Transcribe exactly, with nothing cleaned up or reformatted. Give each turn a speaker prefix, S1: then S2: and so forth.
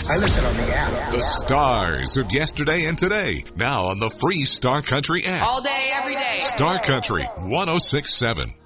S1: I listen on the app.
S2: The stars of yesterday and today. Now on the free Star Country app.
S3: All day, every day.
S2: Star Country one oh six point seven.